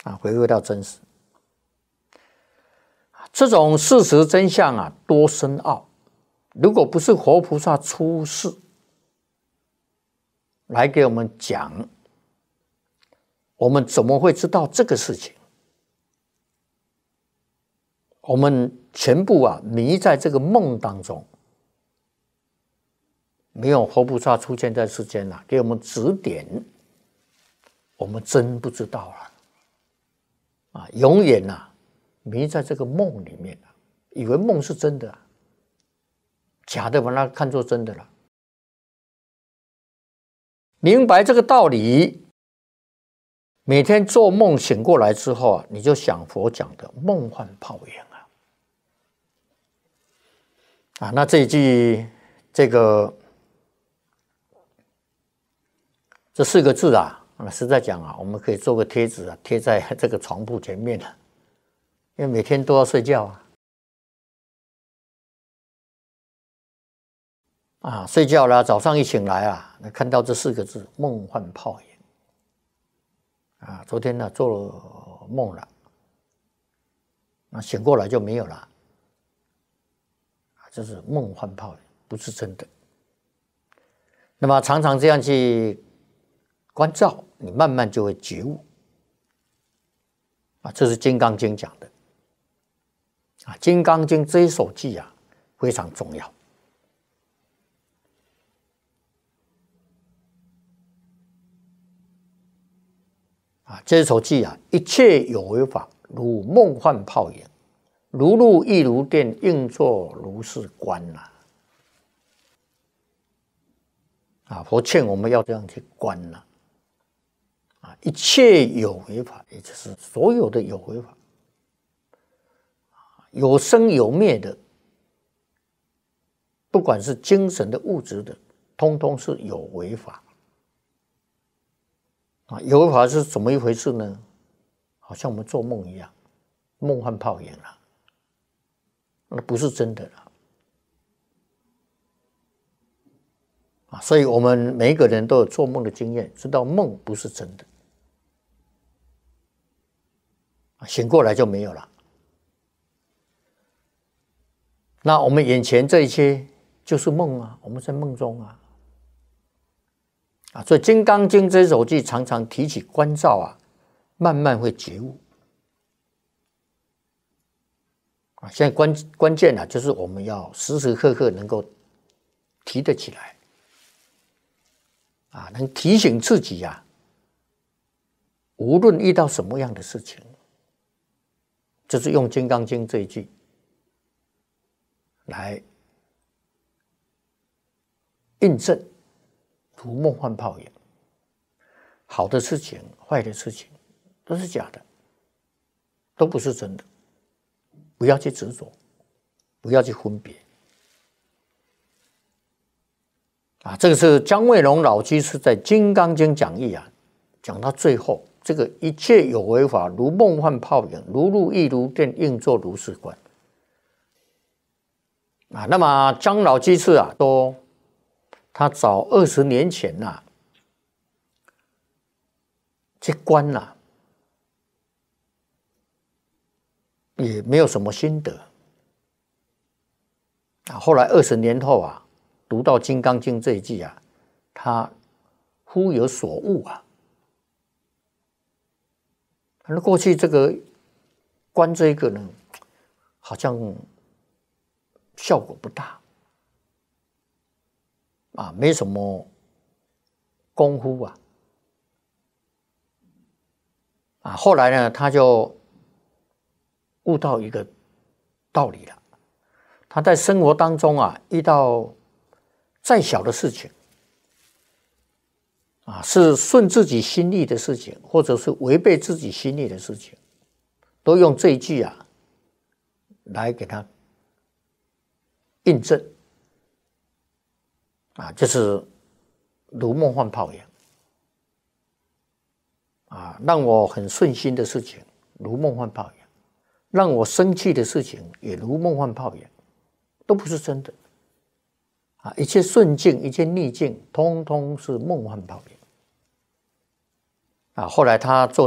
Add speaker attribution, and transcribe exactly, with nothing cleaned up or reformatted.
Speaker 1: 啊，回归到真实。这种事实真相啊，多深奥。如果不是活菩萨出世来给我们讲，我们怎么会知道这个事情？我们全部啊迷在这个梦当中，没有活菩萨出现在世间啊，给我们指点，我们真不知道了啊，永远啊迷在这个梦里面啊，以为梦是真的啊，假的把它看作真的了。明白这个道理，每天做梦醒过来之后啊，你就想佛讲的梦幻泡影啊。啊，那这一句这个这四个字啊，实在讲啊，我们可以做个贴纸啊，贴在这个床铺前面啊，因为每天都要睡觉啊。啊，睡觉了，早上一醒来啊，看到这四个字“梦幻泡影”。啊，昨天呢做了梦了，那醒过来就没有了。啊，这是梦幻泡影，不是真的。那么常常这样去关照，你慢慢就会觉悟。啊，这是《金刚经》讲的。啊，《金刚经》这一首偈啊，非常重要。啊，这一首偈啊，一切有为法，如梦幻泡影，如露亦如电，应作如是观呐。啊，佛劝我们要这样去观呐。啊，一切有为法，也就是所有的有为法，有生有灭的，不管是精神的、物质的，通通是有为法。啊，有为法是怎么一回事呢？好像我们做梦一样，梦幻泡影了，那不是真的了。啊，所以我们每一个人都有做梦的经验，知道梦不是真的，醒过来就没有了。那我们眼前这一切就是梦啊，我们在梦中啊。啊，所以《金刚经》这首偈常常提起关照啊，慢慢会觉悟。啊，现在关关键啊，就是我们要时时刻刻能够提得起来，啊，能提醒自己呀、啊，无论遇到什么样的事情，就是用《金刚经》这一句来印证。如梦幻泡影，好的事情、坏的事情都是假的，都不是真的。不要去执着，不要去分别。啊，这个是姜惠龙老居士在《金刚经》讲义啊，讲到最后，这个一切有为法，如梦幻泡影，如露亦如电，应作如是观。啊，那么姜老居士啊，都。他早二十年前呐、啊，去观呐、啊，也没有什么心得啊。后来二十年后啊，读到《金刚经》这一句啊，他忽有所悟啊。那过去这个观这个呢，好像效果不大。啊，没什么功夫啊，啊，后来呢，他就悟到一个道理了。他在生活当中啊，遇到再小的事情，啊，是顺自己心意的事情，或者是违背自己心意的事情，都用这一句啊来给他印证。啊，就是如梦幻泡影啊，让我很顺心的事情如梦幻泡影，让我生气的事情也如梦幻泡影，都不是真的啊！一切顺境，一切逆境，通通是梦幻泡影啊！后来他做。